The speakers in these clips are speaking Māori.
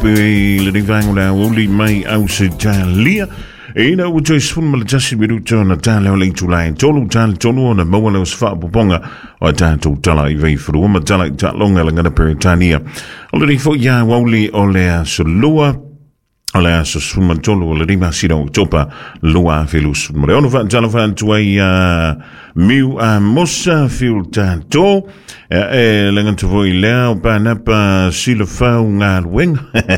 pe le divanga uli mai Australia. Ina u jois fun mal just miru tona tala le tulai tolu tonu ona mawala sfa poponga o tanto tala I ve fru ma tala ta longa ngana peritania. Already fo ya wali ole solua ala so suma tolu le rima sino topa lua felus moreono van tala van tuai miu mossa filtato le nganto voi leo pa pa silofa unga wing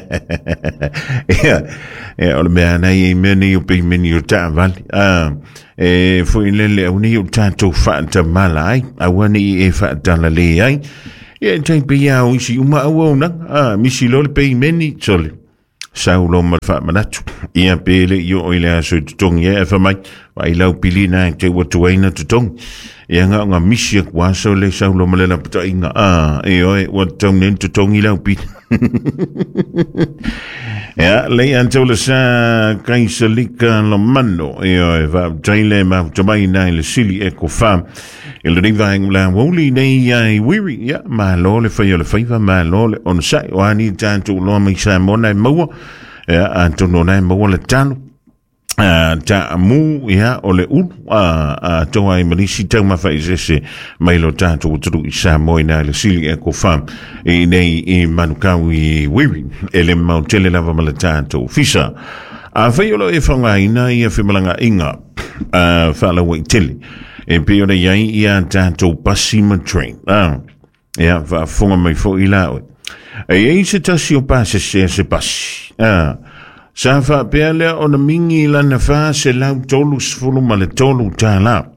ole mena I meni o pe meni o taval foi le uni o tanto fanta malai awani e fanta la le ai tai pe ya o si uma wona mi lo pe meni sole Saulo malfa manatu ia pele yo oile so tong ye fa mai vai lau pilina te watuaina tong ia nga misia kwa so le saulo malela pata inga e oi watong nen tong I lau pi ya le antola sa kaisalika lo mano e oi va taile ma tomaina le sili eko fam il riva la woli nei ai wiri ya ma lo le fa yo le fa ma lo le on sai o ani tanto lo mi sa mona mo ya antono na mo le tano ta mu ya o le u to ai malisi ta ma fa ise mai lo tanto tu sa moina le sili eko fam e nei I manukawi wiri ele mautele lava ma le tanto fisa a fa yo lo e fa ina ia fe malanga inga fa la we tele e pio de yai ia tanto pasima train ia va fonga mai fo ilawe e se tasio passe se passi sa fa pele on mingi la na fa se la tolu sfulu male tolu tala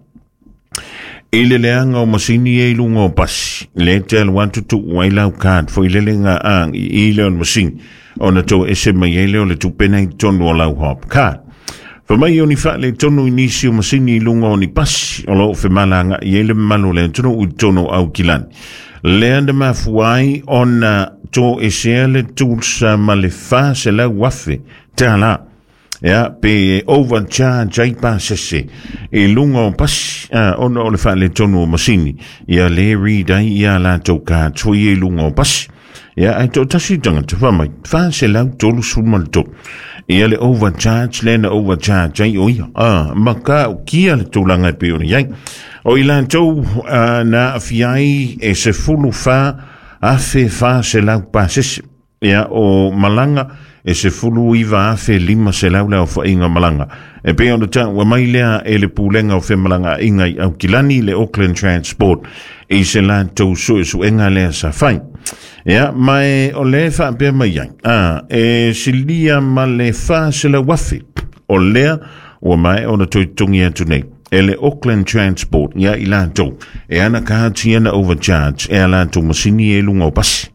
ile leanga o masini e lungo passi le tel want to wai lau card fo ile lenga ang ile on masini on to ese mai ile le tu penai tonu lau hop card fa mai oni fa le tonu inisio masini lungo ni passi o lo fe malanga ile malu le tonu au kilan le anda mafuai on to esele tulsa malefa se la wafe tala ya pe overcharge ai pasese e lungo pas on le fa le tonu masini ya le rida ya la toka tui lungo pas ya ai to tasi tanga te fa mai fa se la tolu sulmal to ya le overcharge le na overcharge ai oi maka kia le tulanga pe oni ai o ilan to na fiai e se fulu fa afe fa se la pasese ya o malanga e se fulu iva afe lima se laula o fa inga malanga e pe on ta wa mai lea e le pulenga o fe malanga inga au kilani le Auckland Transport e se la to so enga le sa fai ya mai o le fa pe mai e silia male fa se la wafi o le o mai ona to tungia tunei ele Auckland Transport ya ilanto e ana ka tiana overcharge e alanto masini e lungo pas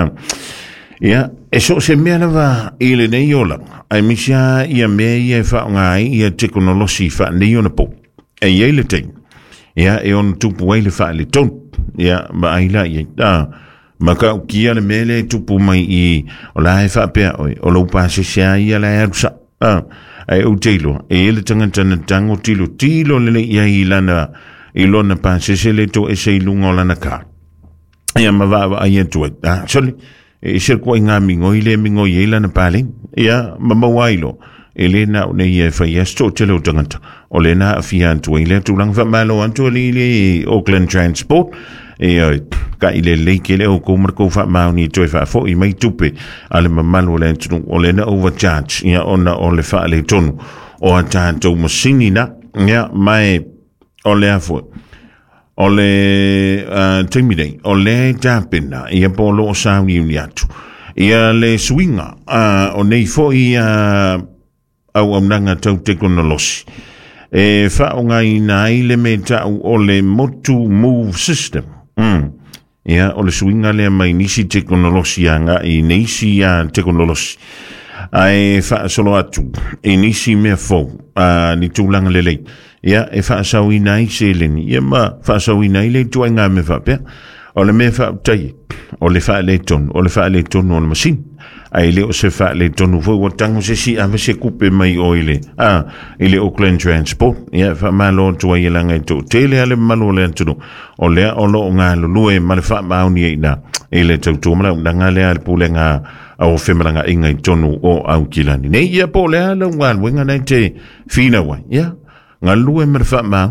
ya e so se mena va ile nei yola ai misia ia me ia fa ngai ia teknolosi fa nei ona po e ile ting ya e on tupu ile fa le ton ya ma ai la ia maka kia le mele tupu mai I o la fa pe o lo pa se sia ia la sa ai o tilo e ile tanga tango tilo le ia ilana ilona pa se le to e se lungo lana ka ia ma va ai to soli e se ko inga mingo ile na pale ia mama wailo ele na ne ye fa yesto telo tangata ole na fian to ile tu lang va malo anto le Auckland Transport e ka ile le kele o ko marko fa ma ni to fa fo I mai tupe ale mama lo le tu ole na overcharge ia ona ole fa le tonu o tanto masini na ia mai ole afo ole timidei ole tapena ia polo sa uniatu ia le swinga o nei foi au amnanga tau teknolosi e fa onga ina ile meta ole motu move system ia ole swinga le mai nisi teknolosi anga I nisi teknolosi ai fa solo atu inisi me fo ni tulanga lele ya e fa sawina I seleni ya ma fa sawina ile to nga me fa pe o le me fa tai o le fa le ton o le machine ai le o se fa le ton vo o tango se si a se coupe mai o ile ile Auckland Transport ya fa malo to ile nga to tele ale malo le to o le o lo nga lo lue ma le fa ma ni ina ile to mala nga le al pulenga au femalanga inga tonu o au kilani nei ia po le ala ngal wenga nei te fina wa ia ngalue mer fa ma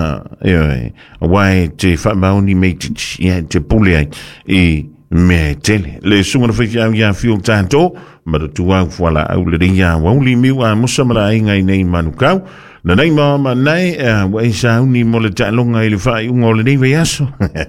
wai te fa ma ni me te pule e me tele le sunga fa ya fiu tanto ma tu wa fala au le ia wa uli mi wa musamara inga nei manukau na nei ma nei wa isa ni mo le talonga ile fa ungo le nei veaso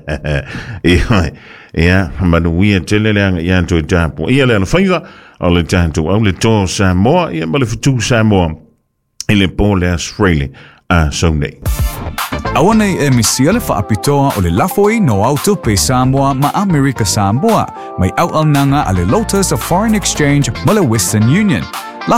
ia manu ia tele le ia to tapo ia le faiva o le tanto au le to Samoa ia ma le futu Samoa ele pole Australia a sonei awana e misia le faapitoa o le lafoi no auto pe Samoa ma America Samoa mai au nanga ale Lotus of Foreign Exchange ma le Western Union